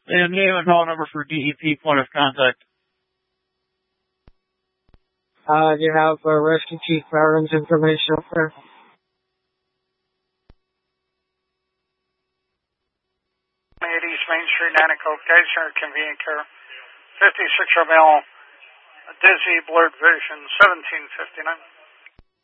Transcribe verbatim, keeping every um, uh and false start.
And name and call number for D E P point of contact. Uh, you have uh, Rescue Chief Barron's information, sir. East Main Street, Nanticoke, Geisinger, Convenient Care, fifty-six Romeo, Dizzy, Blurred Vision, seventeen fifty-nine.